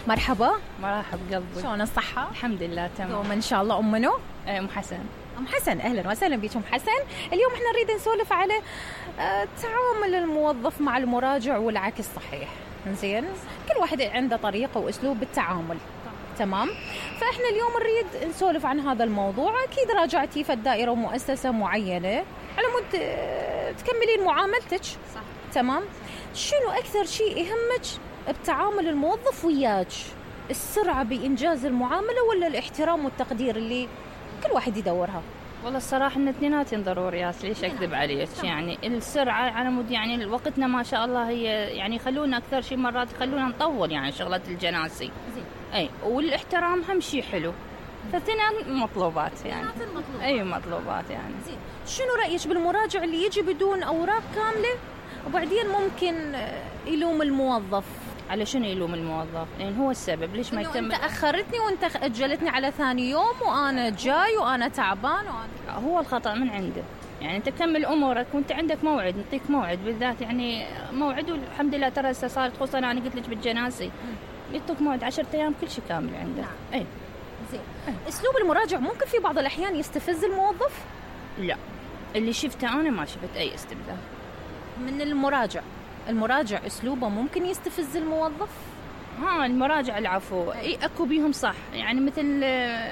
مرحبا. مرحب قلبي. شلون الصحة؟ الحمد لله تمام. إن شاء الله. أم منو؟ أم حسن. أم حسن، أهلا وسهلا بك أم حسن. اليوم احنا نريد نسولف على تعامل الموظف مع المراجع والعكس. صحيح. زين، كل واحد عنده طريقة وأسلوب بالتعامل. تمام. فإحنا اليوم نريد نسولف عن هذا الموضوع. أكيد راجعتي في الدائرة ومؤسسة معينة على مود تكملين معاملتك. صح. تمام. شنو أكثر شيء يهمك بتعامل الموظف وياك؟ السرعة بإنجاز المعاملة ولا الاحترام والتقدير اللي كل واحد يدورها؟ والله الصراحة إن اثنيناتهم ضروريات، ليش أكذب عليك؟ يعني السرعة على مود يعني وقتنا ما شاء الله هي يعني يخلونا أكثر شيء مرات يخلونا نطول يعني شغلات الجناسي. زين. أي، والاحترام هم شيء حلو. فاثنين مطلوبات يعني. أي مطلوبات يعني. زين. شنو رأيك بالمراجع اللي يجي بدون أوراق كاملة وبعدين ممكن يلوم الموظف؟ على شنو يلوم الموظف؟ يعني هو السبب ليش ما يكمل؟ أنت أخرتني وأنت أجلتني على ثاني يوم وأنا جاي وأنا تعبان هو الخطأ من عنده. يعني أنت كمل أمورك وأنت عندك موعد، نعطيك موعد بالذات يعني موعد، والحمد لله ترى صارت خصوصا أنا قلت لك بالجناسي يعطوك موعد 10 أيام كل شيء كامل عنده. أي. زين. أسلوب المراجع ممكن في بعض الأحيان يستفز الموظف؟ لا، اللي شفته أنا ما شفت أي استبدال من المراجع أسلوبه ممكن يستفز الموظف؟ المراجع العفو أكو بيهم صح، يعني مثل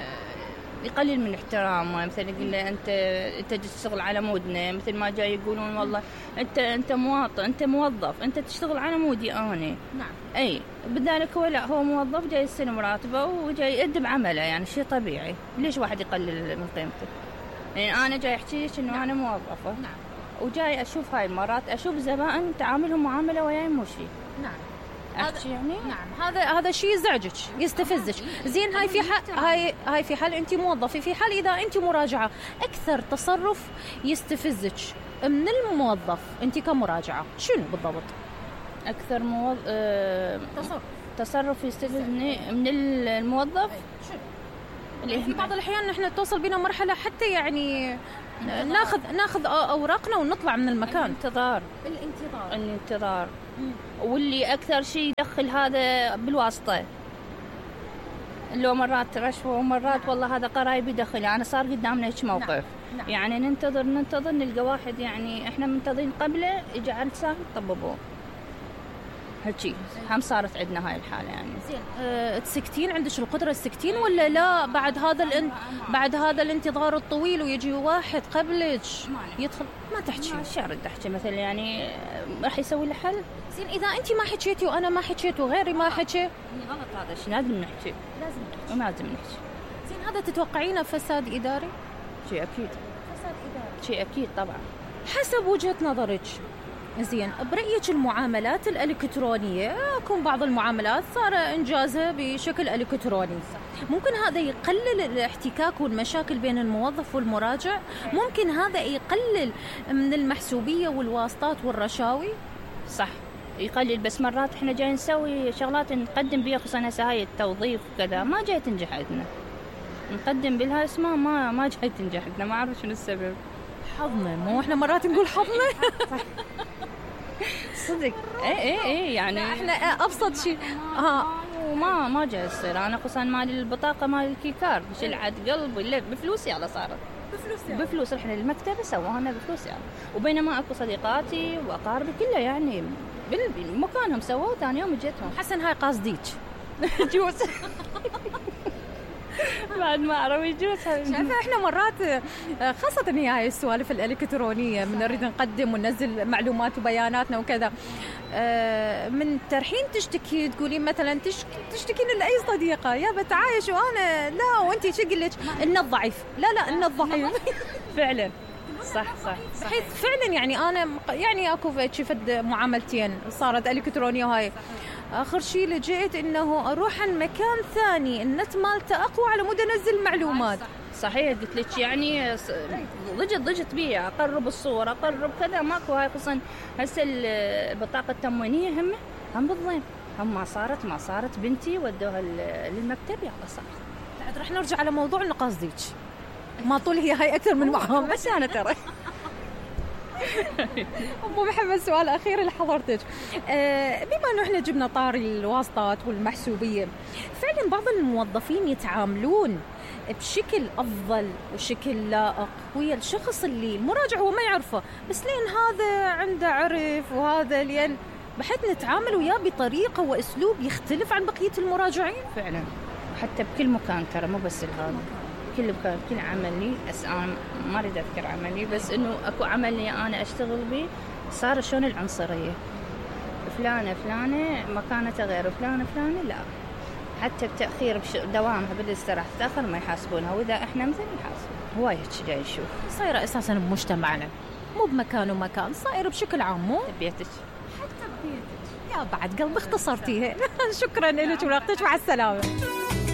يقلل من احترامه، مثل يقول له أنت تشتغل على مودنا، مثل ما جاي يقولون والله أنت مواطن، أنت موظف، أنت تشتغل على مودي أنا. نعم. أي، بذلك هو موظف جاي يستلم راتبه وجاي يقدم عمله، يعني شيء طبيعي. ليش واحد يقلل من قيمته؟ يعني أنا جاي أحكي لك إنه أنا موظفة. نعم. وجاي أشوف هاي المرات أشوف زبائن تعاملهم معاملة وياي مو شيء. نعم. أحكي يعني. نعم. هذا شيء يزعجك يستفزك. زين. هاي في حال أنت موظفة. في حال إذا أنت مراجعة، أكثر تصرف يستفزك من الموظف أنت كمراجعة شنو بالضبط؟ أكثر تصرف يستفزني من الموظف شنو؟ في بعض الأحيان نحن توصل بنا مرحلة حتى يعني ناخذ أوراقنا ونطلع من المكان. الانتظار. واللي أكثر شيء يدخل هذا بالواسطة، اللي مرات رشوة ومرات والله هذا قرايب يدخل. أنا صار قدامنا هيك موقف. نعم. يعني ننتظر نلقى واحد يعني إحنا منتظرين قبله يجي على ساعة طببوه. هالشي هم صارت عندنا هاي الحالة يعني. زين. تسكتين؟ عندك القدرة تسكتين ولا لا بعد هذا الانتظار الطويل ويجي واحد قبلك يدخل ما تحكي؟ ما شرط تحكي مثلا يعني راح يسوي له حل. زين. إذا أنت ما حكيتي وأنا ما حكيت وغيري ما حكي غلط. هذا شيء لازم نحكي. زين. هذا تتوقعينه فساد إداري؟ شيء أكيد. فساد إداري شيء أكيد طبعا. حسب وجهة نظرك. زين. برأيك المعاملات الإلكترونية، يكون بعض المعاملات صار إنجازها بشكل إلكتروني، ممكن هذا يقلل الاحتكاك والمشاكل بين الموظف والمراجع؟ ممكن هذا يقلل من المحسوبية والواسطات والرشاوي؟ صح يقلل، بس مرات احنا جاي نسوي شغلات نقدم بها خصوصا هسه هاي التوظيف وكذا ما جاي تنجح عندنا، نقدم بها اسمها ما جاي تنجح عندنا، ما أعرف شنو السبب. حظنا، مو احنا مرات نقول حظنا. صدق. ايه يعني احنا ابسط شيء ما جاي يصير. انا خصوصا مالي البطاقه مال الكيكار شلعت قلبي لا بفلوسي على صارت بفلوس احنا المكتب سووها بفلوسي يعني. وبينما اكو صديقاتي واقاربي كلها يعني بمكانهم سووه ثاني يوم جتهم. حسن هاي قاصديك جوز بعد ما أعرف يجوز. شايفة إحنا مرات خاصة هي السوالف الإلكترونية من نريد نقدم وننزل معلومات وبياناتنا وكذا، من ترحين تشتكي تقولين مثلا تشتكين لأي صديقة يا بتعايش وأنا لا وأنتي شو قلت إن الضعيف لا إن الضعيف. فعلا صح بحيث فعلا يعني أنا يعني أكو شفت معاملتين صارت إلكترونية وهاي آخر شيء لجيت إنه أروح عن مكان ثاني النت مالته أقوى على مود أنزل معلومات. صحيح قلت لك يعني ضجت بيه أقرب الصورة أقرب كذا ماكو. هاي خصوصا هسه البطاقة التموينية هم بالضيم هم ما صارت بنتي ودوها للمكتب يلا صار. بعد رح نرجع على موضوع النقاص ديك ما طول هي هاي أكثر من معاملة بس أنا ترى أبو محمد، سؤال أخير لحضرتك. بما أنه إحنا جبنا طاري الواسطات والمحسوبية، فعلا بعض الموظفين يتعاملون بشكل أفضل وشكل لائق ويا الشخص اللي المراجع هو ما يعرفه، بس لين هذا عنده عرف وهذا لين بحيث نتعامل وياه بطريقة وأسلوب يختلف عن بقية المراجعين. فعلا، حتى بكل مكان ترى، مو بس هذا، كل مكان، كل عملي. أنا ما أريد أذكر عملي، بس إنه أكو عملي أنا أشتغل به صار شلون العنصرية، فلانة مكانته غير فلانة لا، حتى بتأخير دوامها بالاستراحة تأخر ما يحاسبونها، وإذا إحنا مثل نحاسب. هواي هيك جاي نشوف صايرة أساساً بمجتمعنا، مو بمكان ومكان، صايرة بشكل عام، مو بيتك حتى ببيتك. يا بعد قلب اختصرتيها. شكراً لك ووقتك، مع السلامة.